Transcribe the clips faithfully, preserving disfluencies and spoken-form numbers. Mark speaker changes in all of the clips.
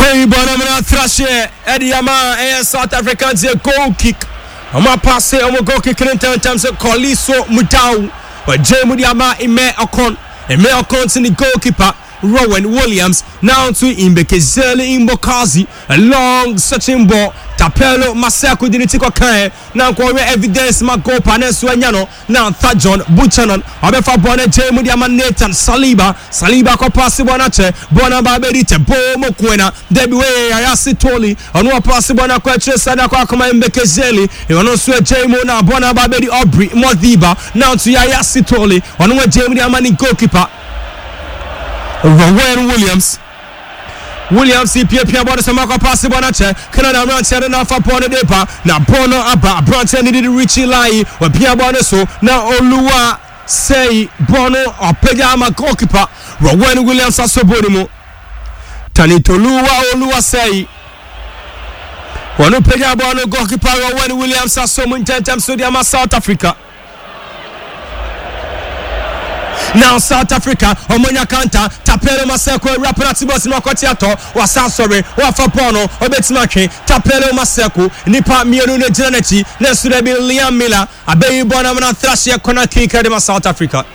Speaker 1: Queen Bonamana Thrashe, Eddie Yama, and South Africans a goal kick. I'm a pass, I'm a goal kick in terms of Koliso Mutau, but Jamie Yama, a male Ocon, a male Ocon, the goalkeeper. Rowan Williams now to Imbekezeli Imbokazi a long searching ball Tapelo Masako didn't take a kind now kwa evidence ma go panesu anyano now third John Buchanan abefa bone Jamie Diama Nathan Saliba Saliba ko pass bonache bona babedite bo mokwena debi we ayasi toli onu pass bona kwa chesada kwa kama Imbekezeli e onu so Jamie na bona babedi Aubrey Modiba now to ayasi toli onu Jamie Diama ni goalkeeper Rowan Williams Williams C P A Pia Body Samaka pass Bonache Canada Ranch na fa pone depa na Bono aba Branch needed Richie Lai or Pia Body so now Oluwa say Bono or Pejama goalkeeper Rowan Williams asobodimo Tanitoluwa Oluwa say Wanu Pejama Bono goalkeeper Rowan Williams asomo in terms of the South Africa. Now South Africa, Omonya Kanta, Tapelo Maseko, Rapanatibos Makotiato, or Sansore, or Fapono, or Betsmaki, Tapelo Maseko, Nipa Mirune Janeti, Nesurebi Liam Miller, Abbey Bonamana Thrashia Konaki Kadema South Africa.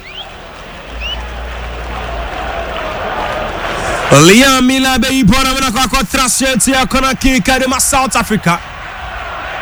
Speaker 1: Liam Miller, Abbey Bonamana Thrashia Konaki Kadema South Africa.